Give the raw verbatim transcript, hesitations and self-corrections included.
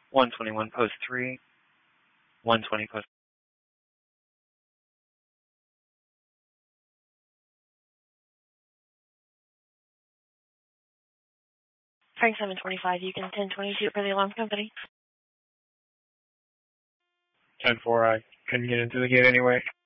one twenty-one post three, one twenty post. Frank seven twenty-five, you can ten twenty-two for the alarm company. ten four, I couldn't get into the gate anyway.